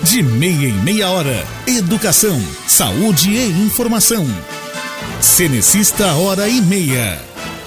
De meia em meia hora. Educação, saúde e informação. Cenecista Hora e Meia.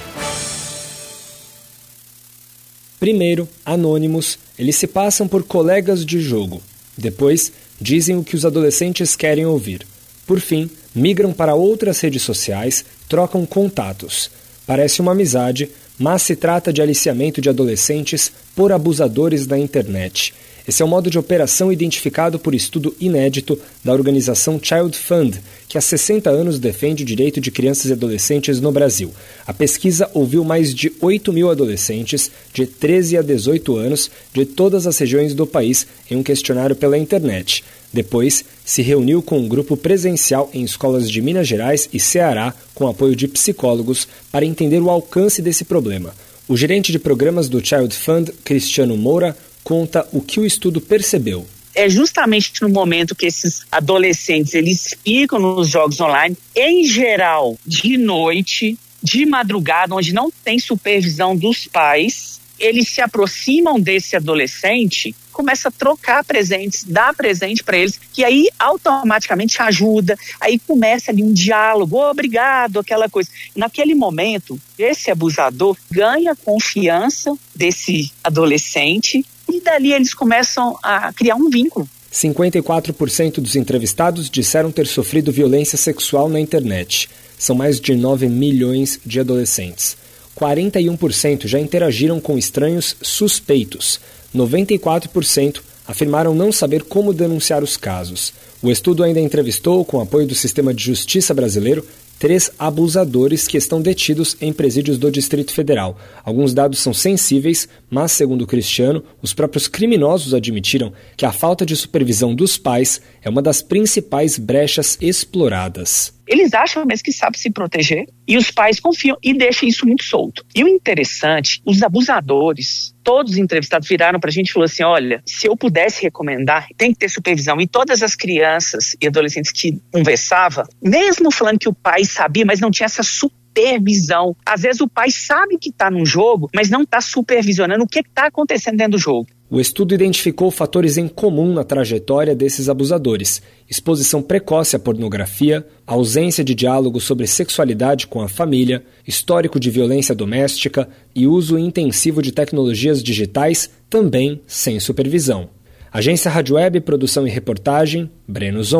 Primeiro, anônimos, eles se passam por colegas de jogo. Depois, dizem o que os adolescentes querem ouvir. Por fim, migram para outras redes sociais, trocam contatos. Parece uma amizade, mas se trata de aliciamento de adolescentes por abusadores da internet. Esse é o modo de operação identificado por estudo inédito da organização Child Fund, que há 60 anos defende o direito de crianças e adolescentes no Brasil. A pesquisa ouviu mais de 8 mil adolescentes de 13 a 18 anos de todas as regiões do país em um questionário pela internet. Depois, se reuniu com um grupo presencial em escolas de Minas Gerais e Ceará, com apoio de psicólogos, para entender o alcance desse problema. O gerente de programas do Child Fund, Cristiano Moura, conta o que o estudo percebeu. É justamente no momento que esses adolescentes eles ficam nos jogos online, em geral de noite, de madrugada, onde não tem supervisão dos pais, eles se aproximam desse adolescente, começa a trocar presentes, dá presente para eles, que aí automaticamente ajuda, aí começa ali um diálogo, obrigado, aquela coisa. Naquele momento, esse abusador ganha confiança desse adolescente e dali eles começam a criar um vínculo. 54% dos entrevistados disseram ter sofrido violência sexual na internet. São mais de 9 milhões de adolescentes. 41% já interagiram com estranhos suspeitos. 94% afirmaram não saber como denunciar os casos. O estudo ainda entrevistou, com apoio do Sistema de Justiça brasileiro, 3 abusadores que estão detidos em presídios do Distrito Federal. Alguns dados são sensíveis, mas, segundo o Cristiano, os próprios criminosos admitiram que a falta de supervisão dos pais é uma das principais brechas exploradas. Eles acham mesmo que sabem se proteger e os pais confiam e deixam isso muito solto. E o interessante, os abusadores, todos os entrevistados viraram pra gente e falaram assim, olha, se eu pudesse recomendar, tem que ter supervisão. E todas as crianças e adolescentes que conversavam, mesmo falando que o pai sabia, mas não tinha essa supervisão. Às vezes o pai sabe que está num jogo, mas não está supervisionando o que está acontecendo dentro do jogo. O estudo identificou fatores em comum na trajetória desses abusadores: exposição precoce à pornografia, ausência de diálogo sobre sexualidade com a família, histórico de violência doméstica e uso intensivo de tecnologias digitais, também sem supervisão. Agência Rádio Web, produção e reportagem, Breno Zon.